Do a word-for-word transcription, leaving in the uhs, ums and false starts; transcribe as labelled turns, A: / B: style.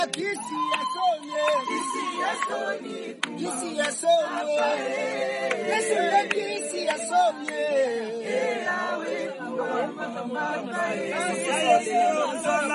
A: Kisi yasonye, kisi yasonye, kisi yasonye, Yesu ya kisi yasonye, ewe kuwa mama mama.